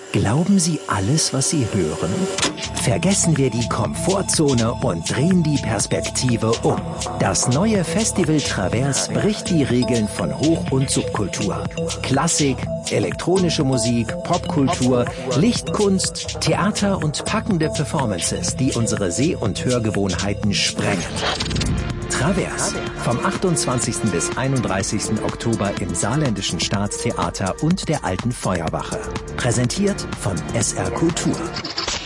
Glauben Sie alles, was Sie hören? Vergessen wir die Komfortzone und drehen die Perspektive um. Das neue Festival Travers bricht die Regeln von Hoch- und Subkultur. Klassik, elektronische Musik, Popkultur, Lichtkunst, Theater und packende Performances, die unsere Seh- und Hörgewohnheiten sprengen. Travers, vom 28. bis 31. Oktober im Saarländischen Staatstheater und der Alten Feuerwache. Präsentiert von SR Kultur.